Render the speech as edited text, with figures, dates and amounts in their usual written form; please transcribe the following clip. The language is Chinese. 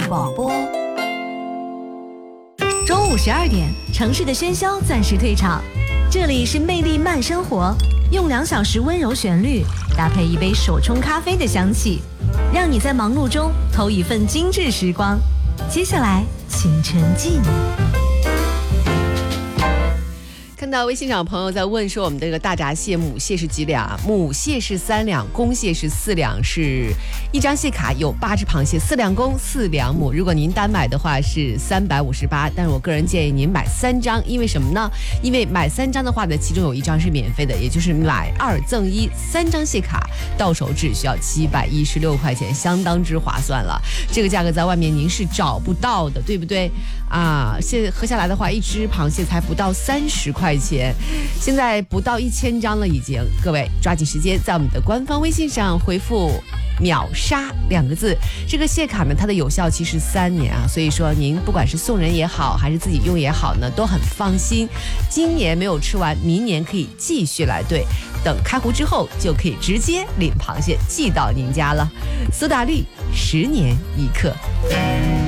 广播。中午12点，城市的喧嚣暂时退场，这里是魅力慢生活，用2小时温柔旋律搭配一杯手冲咖啡的香气，让你在忙碌中偷一份精致时光。接下来请沉浸。 看到微信上有朋友在问说，我们这个大闸蟹母蟹是几两？母蟹是3两，公蟹是4两，是一张蟹卡有8只螃蟹，4两公4两母。如果您单买的话是358，但是我个人建议您买3张，因为什么呢？因为买3张的话呢，其中有1张是免费的，也就是买2赠1，3张蟹卡到手只需要716块钱，相当之划算了。这个价格在外面您是找不到的，对不对？啊，现在合下来的话，一只螃蟹才不到30块钱，现在不到1000张了已经。各位抓紧时间，在我们的官方微信上回复秒杀2个字。这个蟹卡呢，它的有效期是3年啊，所以说您不管是送人也好，还是自己用也好呢，都很放心。今年没有吃完，明年可以继续来兑，等开壶之后就可以直接领螃蟹寄到您家了。苏打绿10年一刻。